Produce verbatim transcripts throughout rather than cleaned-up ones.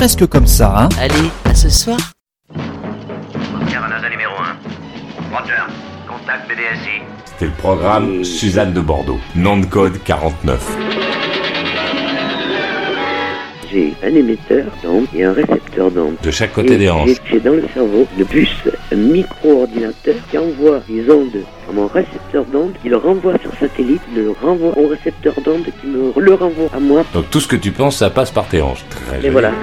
presque comme ça, hein. Allez, à ce soir. Pierre Anaza numéro un. Roger, contact B D S I. C'était le programme Suzanne de Bordeaux. Nom de code quarante-neuf. J'ai un émetteur d'onde et un récepteur d'onde. De chaque côté et des hanches. J'ai dans le cerveau une puce, un micro-ordinateur qui envoie des ondes à mon récepteur d'onde, qui le renvoie sur satellite, le renvoie au récepteur d'onde qui me le renvoie à moi. Donc tout ce que tu penses, ça passe par tes hanches. Très Et joli. voilà.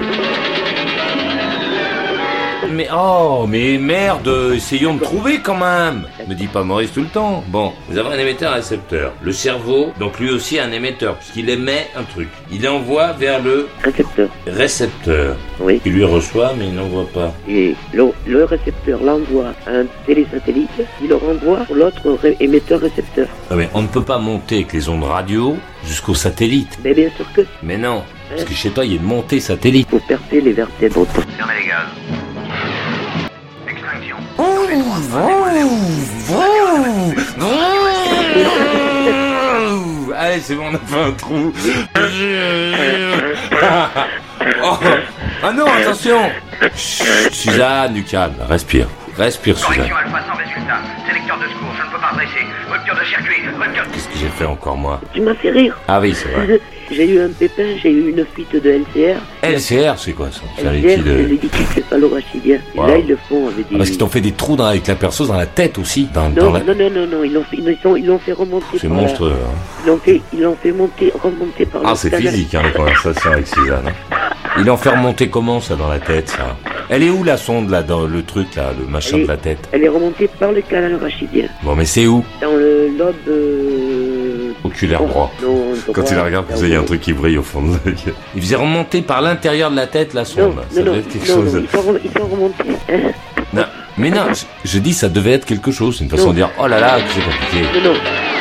Mais oh, mais merde, essayons de trouver quand même. Me dis pas Maurice tout le temps. Bon, vous avez un émetteur, un récepteur. Le cerveau, donc lui aussi un émetteur, puisqu'il émet un truc. Il envoie vers le Récepteur. récepteur. Oui. Il lui reçoit, mais il n'envoie pas. Et le, le récepteur l'envoie à un télésatellite, il le renvoie pour l'autre ré- émetteur-récepteur. Ah mais on ne peut pas monter avec les ondes radio jusqu'au satellite. Mais bien sûr que Mais non, parce que je sais pas, il y a une montée satellite. faut percer les vertèbres. Fermez les gaz. Extinction. Allez, c'est bon, on a fait un trou. Oh. Ah non, attention. Chut, Suzanne, du calme, respire. Respire, Suzanne. Correction alpha sans résultat. Sélecteur de secours, je ne peux pas dresser. Rupture de circuit. Rupture. Qu'est-ce que j'ai fait encore, moi? Tu m'as fait rire. Ah oui, c'est vrai. J'ai eu un pépin, j'ai eu une fuite de L C R. L C R, c'est quoi ça? C'est un L C R, liquide. c'est le liquide céphalorachidien. Et Wow. là, ils le font avec des... Ah, parce qu'ils t'ont fait des trous dans, avec la perceuse dans la tête aussi. Dans, dans Non, la... non, non, non, non, ils l'ont fait, ils l'ont, ils l'ont fait remonter C'est par la- monstrueux. Hein. Ils l'ont fait, ils l'ont fait monter, remonter par Ah, le c'est canal. physique, hein, les conversations avec Suzanne. Hein. Ils l'ont fait remonter comment, ça, dans la tête, ça? Elle est où, la sonde, là, dans le truc, là, le machin Elle de est- la tête? Elle est remontée par le canal rachidien. Bon, mais c'est où? Dans le lobe... Euh... Oculaire droit. Non, Quand droit, il la regarde, là, il y a un où- truc qui brille au fond de l'œil. Il faisait remonter par l'intérieur de la tête, la Non, sonde. non, ça non, devait être quelque non, chose. non, ils sont, rem- ils sont remontés. Hein. Non, mais non, je, je dis ça devait être quelque chose. C'est une façon Non. de dire, oh là là, que c'est compliqué. Non, non.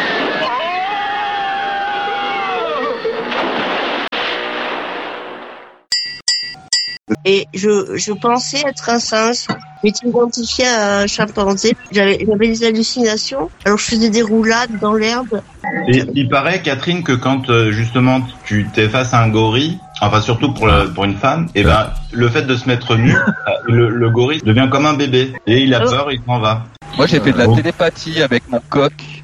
Et je, je pensais être un singe. Je m'identifiais à un chimpanzé. J'avais, j'avais des hallucinations. Alors je faisais des roulades dans l'herbe. Et il paraît, Catherine, que quand euh, justement tu t'es face à un gorille, enfin surtout pour, le, pour une femme, et ben le fait de se mettre nu, euh, le, le gorille devient comme un bébé et il a Oh. peur, il s'en va. Moi, j'ai fait de la Oh. télépathie avec mon coq.